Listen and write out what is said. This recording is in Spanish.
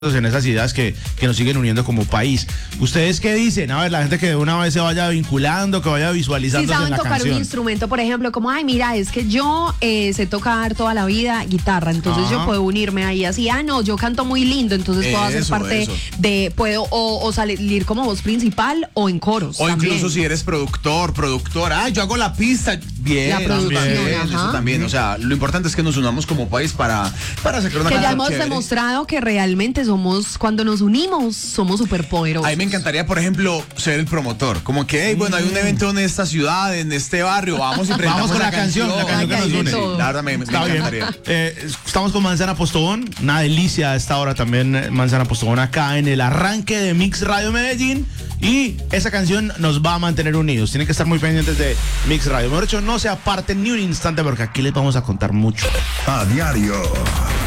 en esas ideas que nos siguen uniendo como país. ¿Ustedes qué dicen? A ver, la gente que de una vez se vaya vinculando, que vaya visualizando Si saben en la tocar canción. un instrumento, por ejemplo, como, ay, mira, es que yo sé tocar toda la vida guitarra, entonces yo puedo unirme ahí así, no, yo canto muy lindo, entonces puedo hacer parte de, puedo o salir como voz principal o en coros. O también. incluso si eres productora, yo hago la pista, bien, La producción, eso también, o sea, lo importante es que nos unamos como país para sacar una Que ya canción hemos chévere. demostrado que realmente somos, cuando nos unimos, somos súper poderosos. A mí me encantaría, por ejemplo, ser el promotor. Como que, hey, bueno, hay un evento en esta ciudad, en este barrio, vamos y presentamos Vamos con la canción que nos une. Sí, la verdad me Está bien. encantaría. Estamos con Manzana Postobón, una delicia a esta hora también Manzana Postobón acá en el arranque de Mix Radio Medellín, y esa canción nos va a mantener unidos. Tienen que estar muy pendientes de Mix Radio. Mejor dicho, no se aparten ni un instante porque aquí les vamos a contar mucho. A diario.